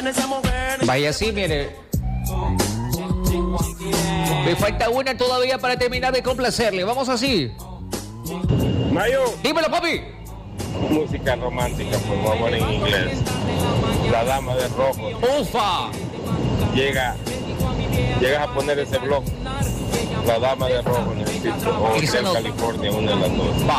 Vaya así, mire. Me falta una todavía para terminar de complacerle. Vamos así. Mayo, Dímelo, papi. música romántica, por favor, en inglés. La dama de rojo. Ufa. Llegas a poner ese blog. La dama de rojo, necesito. O Esa Hotel no- California, una de las dos.